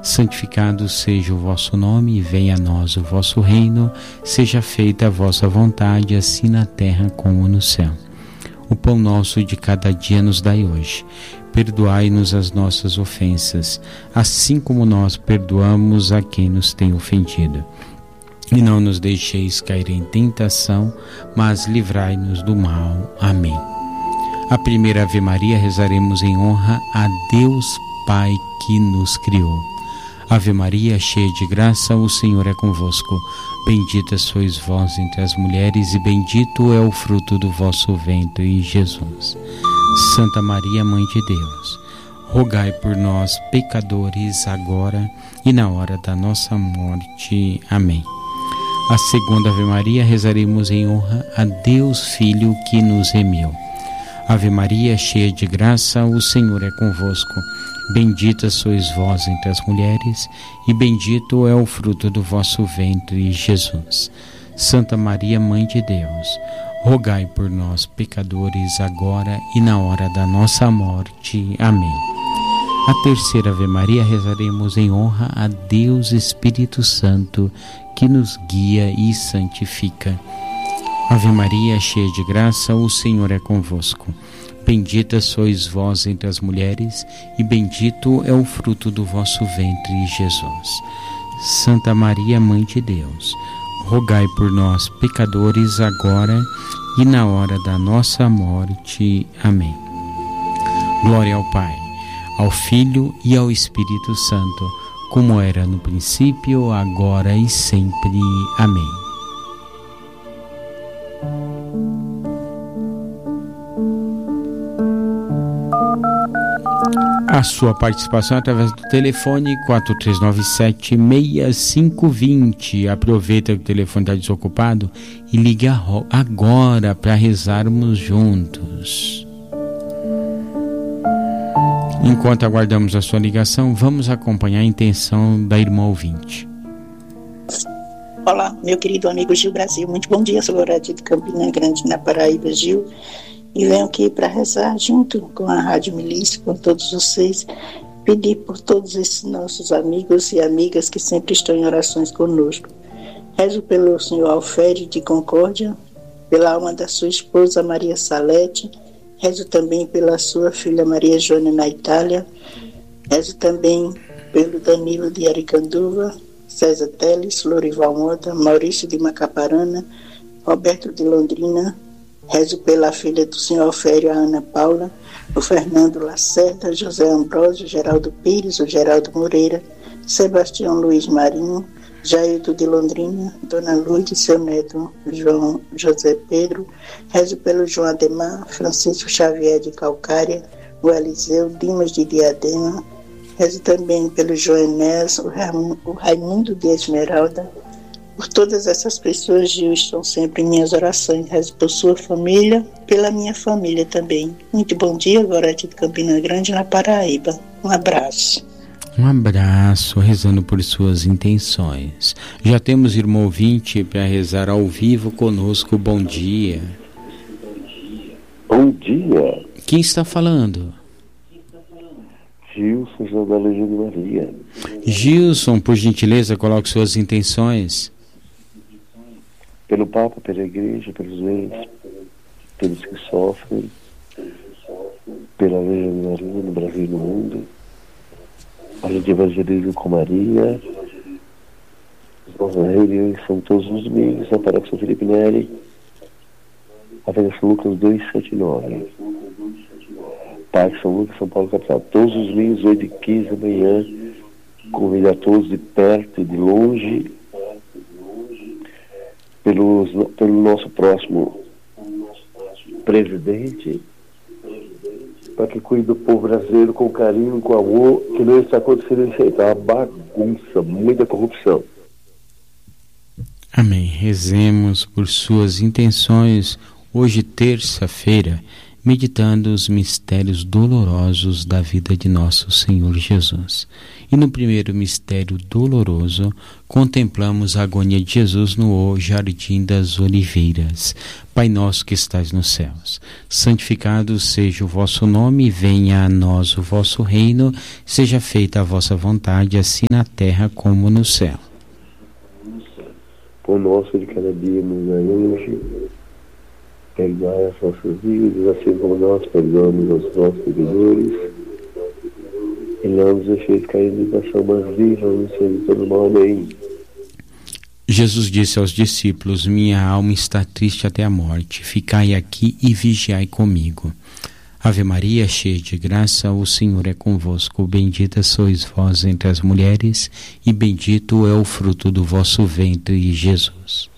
Santificado seja o vosso nome e venha a nós o vosso reino. Seja feita a vossa vontade, assim na terra como no céu. O pão nosso de cada dia nos dai hoje. Perdoai-nos as nossas ofensas, assim como nós perdoamos a quem nos tem ofendido. E não nos deixeis cair em tentação, mas livrai-nos do mal. Amém. A primeira Ave Maria rezaremos em honra a Deus Pai que nos criou. Ave Maria, cheia de graça, o Senhor é convosco. Bendita sois vós entre as mulheres e bendito é o fruto do vosso ventre, Jesus. Santa Maria, Mãe de Deus, rogai por nós, pecadores, agora e na hora da nossa morte. Amém. A segunda Ave Maria rezaremos em honra a Deus Filho que nos remiu. Ave Maria, cheia de graça, o Senhor é convosco. Bendita sois vós entre as mulheres, e bendito é o fruto do vosso ventre, Jesus. Santa Maria, Mãe de Deus, rogai por nós, pecadores, agora e na hora da nossa morte. Amém. A terceira Ave Maria rezaremos em honra a Deus Espírito Santo, que nos guia e santifica. Ave Maria, cheia de graça, o Senhor é convosco. Bendita sois vós entre as mulheres, e bendito é o fruto do vosso ventre, Jesus. Santa Maria, Mãe de Deus, rogai por nós, pecadores, agora e na hora da nossa morte. Amém. Glória ao Pai, ao Filho e ao Espírito Santo, como era no princípio, agora e sempre. Amém. A sua participação através do telefone 4397-6520. Aproveita que o telefone está desocupado e liga agora para rezarmos juntos. Enquanto aguardamos a sua ligação, vamos acompanhar a intenção da irmã ouvinte. Olá, meu querido amigo Gil Brasil. Muito bom dia, sou Lorete de Campina Grande, na Paraíba, Gil. E venho aqui para rezar junto com a Rádio Milícia, com todos vocês, pedir por todos esses nossos amigos e amigas que sempre estão em orações conosco. Rezo pelo senhor Alfério de Concórdia, pela alma da sua esposa Maria Salete, rezo também pela sua filha Maria Joana na Itália, rezo também pelo Danilo de Aricanduva, César Teles, Lorival Mota, Maurício de Macaparana, Roberto de Londrina. Rezo pela filha do senhor Alfério, a Ana Paula, o Fernando Lacerda, José Ambrósio, Geraldo Pires, o Geraldo Moreira, Sebastião Luiz Marinho, Jaildo de Londrina, Dona Lourdes, seu neto João José Pedro. Rezo pelo João Ademar, Francisco Xavier de Calcária, o Eliseu Dimas de Diadema. Rezo também pelo João Enéas, o Raimundo de Esmeralda. Por todas essas pessoas, Gil, estão sempre em minhas orações. Rezo por sua família, pela minha família também. Muito bom dia, Gorete de Campina Grande, na Paraíba. Um abraço. Um abraço, rezando por suas intenções. Já temos irmão ouvinte para rezar ao vivo conosco. Bom dia. Bom dia. Quem está falando? Gilson, João da Legião de Maria. Gilson, por gentileza, coloque suas intenções. Pelo Papa, pela Igreja, pelos doentes, pelos que sofrem, pela Legião de Maria no Brasil e no mundo. A gente evangeliza com Maria. As nossas reuniões são todos os domingos na Paróquia São Felipe Neri, Avenida São Lucas 279. Parque São Lucas, São Paulo, capital. Todos os domingos, 8h15 da manhã. Convido a todos de perto e de longe, pelo nosso próximo presidente, para que cuide do povo brasileiro com carinho, com amor, que não está acontecendo isso aí, tá uma bagunça, muita corrupção. Amém. Rezemos por suas intenções. Hoje, terça-feira, meditando os mistérios dolorosos da vida de nosso Senhor Jesus. E no primeiro mistério doloroso, contemplamos a agonia de Jesus no Jardim das Oliveiras. Pai nosso que estais nos céus, santificado seja o vosso nome, venha a nós o vosso reino, seja feita a vossa vontade, assim na terra como no céu. O nosso de cada dia nos dai hoje, perdoai as nossas dívidas, assim como nós perdoamos aos nossos devedores, e não nos deixeis cair em tentação, mas livra-nos de todo mal. Amém. Jesus disse aos discípulos: minha alma está triste até a morte, ficai aqui e vigiai comigo. Ave Maria, cheia de graça, o Senhor é convosco, bendita sois vós entre as mulheres, e bendito é o fruto do vosso ventre, Jesus.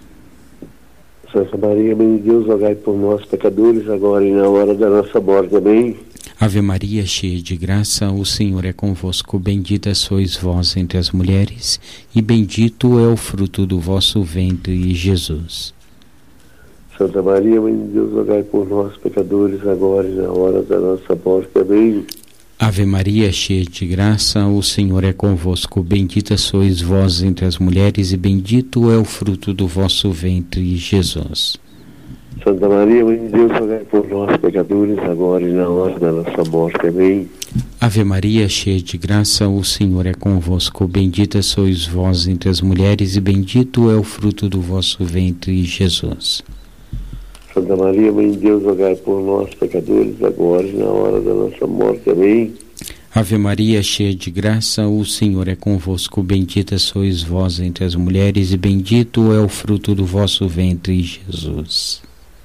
Santa Maria, Mãe de Deus, rogai por nós, pecadores, agora e na hora da nossa morte. Amém. Ave Maria, cheia de graça, o Senhor é convosco, bendita sois vós entre as mulheres, e bendito é o fruto do vosso ventre, Jesus. Santa Maria, Mãe de Deus, rogai por nós, pecadores, agora e na hora da nossa morte. Amém. Ave Maria, cheia de graça, o Senhor é convosco, bendita sois vós entre as mulheres, e bendito é o fruto do vosso ventre, Jesus. Santa Maria, Mãe de Deus, rogai por nós, pecadores, agora e na hora da nossa morte. Amém. Ave Maria, cheia de graça, o Senhor é convosco, bendita sois vós entre as mulheres, e bendito é o fruto do vosso ventre, Jesus. Santa Maria, Mãe de Deus, rogai por nós, pecadores, agora e na hora da nossa morte. Amém. Ave Maria, cheia de graça, o Senhor é convosco, bendita sois vós entre as mulheres, e bendito é o fruto do vosso ventre, Jesus.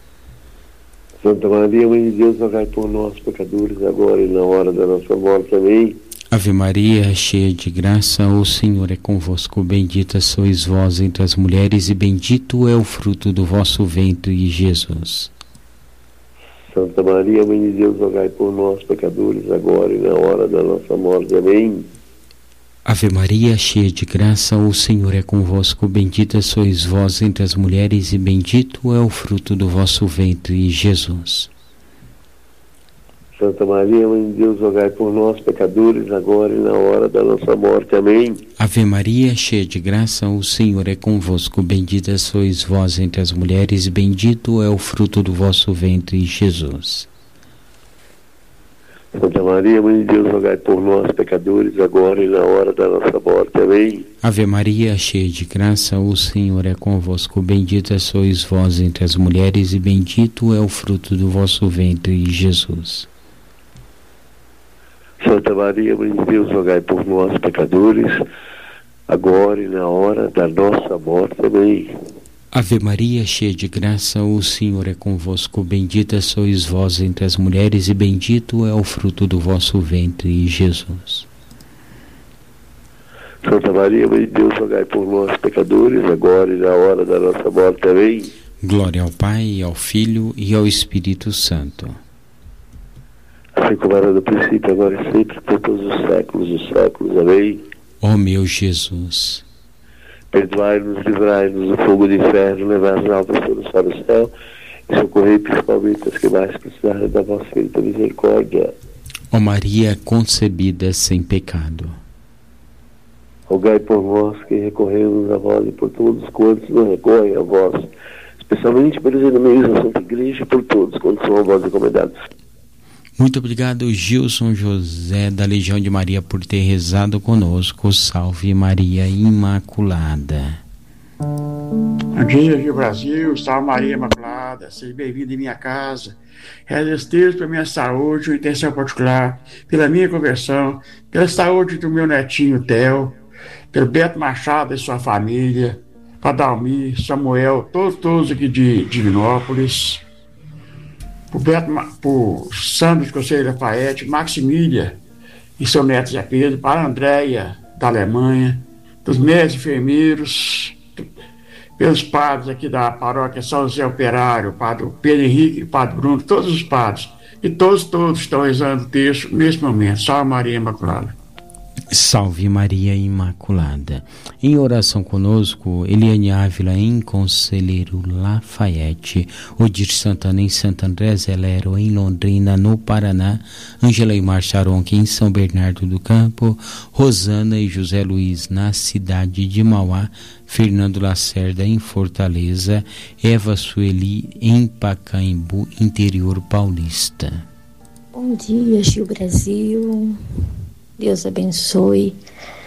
Santa Maria, Mãe de Deus, rogai por nós, pecadores, agora e na hora da nossa morte. Amém. Ave Maria, cheia de graça, o Senhor é convosco, bendita sois vós entre as mulheres, e bendito é o fruto do vosso ventre, Jesus. Santa Maria, Mãe de Deus, rogai por nós, pecadores, agora e na hora da nossa morte. Amém. Ave Maria, cheia de graça, o Senhor é convosco, bendita sois vós entre as mulheres, e bendito é o fruto do vosso ventre, Jesus. Santa Maria, Mãe de Deus, rogai por nós, pecadores, agora e na hora da nossa morte. Amém. Ave Maria, cheia de graça, o Senhor é convosco, bendita sois vós entre as mulheres, e bendito é o fruto do vosso ventre, Jesus. Santa Maria, Mãe de Deus, rogai por nós, pecadores, agora e na hora da nossa morte. Amém. Ave Maria, cheia de graça, o Senhor é convosco, bendita sois vós entre as mulheres, e bendito é o fruto do vosso ventre, Jesus. Santa Maria, Mãe de Deus, rogai por nós, pecadores, agora e na hora da nossa morte. Amém. Ave Maria, cheia de graça, o Senhor é convosco, bendita sois vós entre as mulheres, e bendito é o fruto do vosso ventre, Jesus. Santa Maria, Mãe de Deus, rogai por nós, pecadores, agora e na hora da nossa morte. Amém. Glória ao Pai, ao Filho e ao Espírito Santo. Assim como era no princípio, agora e sempre, por todos os séculos dos séculos. Amém. Ó meu Jesus, perdoai-nos, livrai-nos do fogo do inferno, levai as almas todas para o céu, e socorrei principalmente as que mais precisarem da vossa infinita misericórdia. ó Maria concebida sem pecado, rogai por nós que recorremos a vós e por todos quantos não recorrem a vós, especialmente pelos inimigos da Santa Igreja e por todos quantos são a vós encomendados. Muito obrigado, Gilson José da Legião de Maria, por ter rezado conosco. Salve Maria Imaculada. Bom dia, Rio Brasil. Salve Maria Imaculada. Seja bem-vindo em minha casa. Reza esse texto pela minha saúde, uma intenção particular, pela minha conversão, pela saúde do meu netinho Theo, pelo Beto Machado e sua família, para Dalmir, Samuel, todos aqui de Divinópolis. Por Sandro de Conselho Lafayette, Maximília e seu neto Zé Pedro, para a Andréia da Alemanha, dos médicos enfermeiros, pelos padres aqui da paróquia São José Operário, o padre Pedro Henrique e o padre Bruno, todos os padres, e todos estão rezando o texto nesse momento. Salve Maria Imaculada. Salve Maria Imaculada. Em oração conosco, Eliane Ávila em Conselheiro Lafayette, Odir Santana em Santo André Zelero em Londrina, no Paraná, Ângela e Marcharonque em São Bernardo do Campo, Rosana e José Luiz na cidade de Mauá, Fernando Lacerda em Fortaleza, Eva Sueli em Pacaembu, interior paulista. Bom dia, Gil Brasil. Deus abençoe